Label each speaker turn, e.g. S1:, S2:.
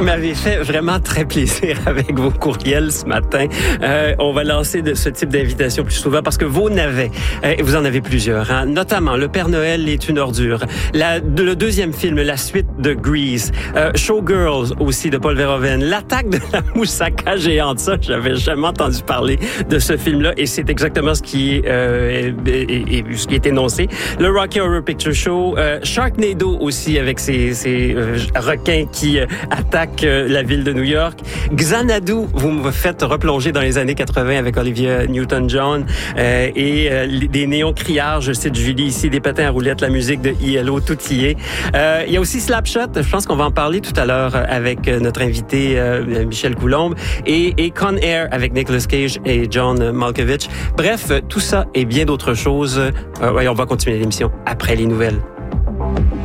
S1: m'avez fait vraiment très plaisir avec vos courriels ce matin. On va lancer de ce type d'invitation plus souvent parce que vos navets, vous en avez plusieurs, hein? Notamment Le Père Noël est une ordure, le deuxième film, la suite de Grease, Showgirls aussi de Paul Verhoeven, L'attaque de la moussaka géante, ça j'avais jamais entendu parler de ce film-là et c'est exactement ce qui est énoncé. Le Rocky Horror Picture Show, Sharknado aussi avec ces requins qui attaquent la ville de New York. Xanadu, vous me faites replonger dans les années 80 avec Olivia Newton-John et des néons criards, je cite Julie ici, des patins à roulettes, la musique de ILO, tout y est. Il y a aussi Slapshot, je pense qu'on va en parler tout à l'heure avec notre invité Michel Coulombe et Con Air avec Nicolas Cage et John Malkovich. Bref, tout ça et bien d'autres choses. On va continuer l'émission après les nouvelles.